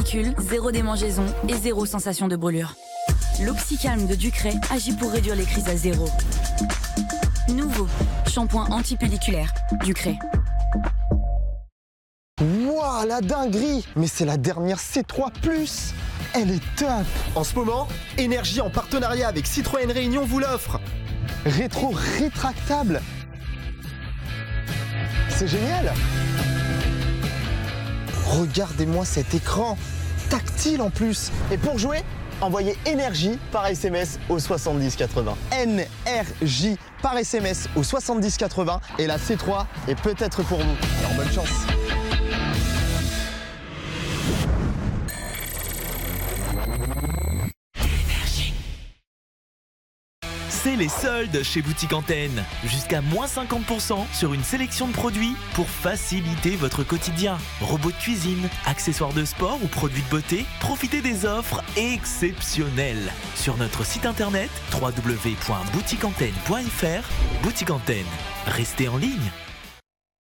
pellicule, zéro démangeaison et zéro sensation de brûlure. L'Oxycalm de Ducret agit pour réduire les crises à zéro. Nouveau, shampoing antipelliculaire, Ducret. Wouah, la dinguerie! Mais c'est la dernière C3+. Elle est top! En ce moment, Énergie en partenariat avec Citroën Réunion vous l'offre. Rétro-rétractable. C'est génial! Regardez-moi cet écran, tactile en plus. Et pour jouer, envoyez énergie par SMS au 7080. NRJ par SMS au 7080 et la C3 est peut-être pour vous. Alors bonne chance. C'est les soldes chez Boutique Antenne. Jusqu'à moins 50% sur une sélection de produits pour faciliter votre quotidien. Robots de cuisine, accessoires de sport ou produits de beauté, profitez des offres exceptionnelles. Sur notre site internet www.boutiqueantenne.fr. Boutique Antenne, restez en ligne.